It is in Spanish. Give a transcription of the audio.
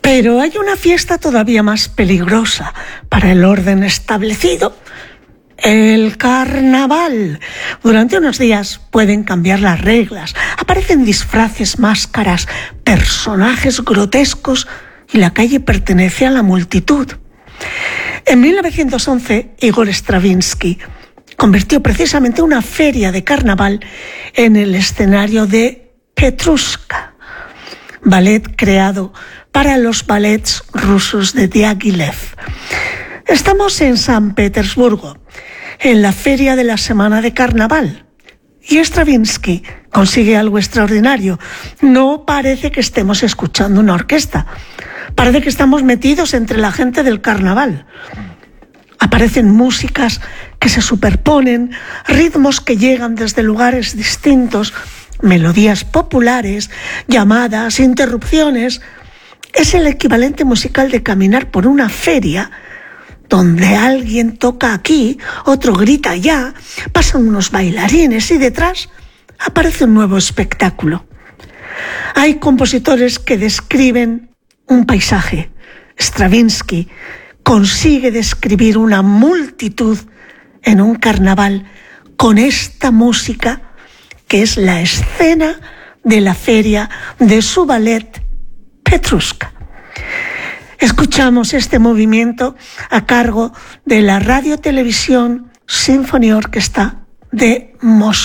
Pero hay una fiesta todavía más peligrosa para el orden establecido: el carnaval. Durante unos días pueden cambiar las reglas, aparecen disfraces, máscaras, personajes grotescos y la calle pertenece a la multitud. En 1911, Igor Stravinsky convirtió precisamente una feria de carnaval en el escenario de Petrushka, ballet creado para los ballets rusos de Diaghilev. Estamos en San Petersburgo, en la feria de la semana de carnaval, y Stravinsky consigue algo extraordinario. No parece que estemos escuchando una orquesta, parece que estamos metidos entre la gente del carnaval. Aparecen músicas que se superponen, ritmos que llegan desde lugares distintos, melodías populares, llamadas, interrupciones. Es el equivalente musical de caminar por una feria donde alguien toca aquí, otro grita allá, pasan unos bailarines y detrás aparece un nuevo espectáculo. Hay compositores que describen un paisaje. Stravinsky consigue describir una multitud en un carnaval con esta música que es la escena de la feria de su ballet Petrushka. Escuchamos este movimiento a cargo de la Radio Televisión Symphony Orchestra de Moscú.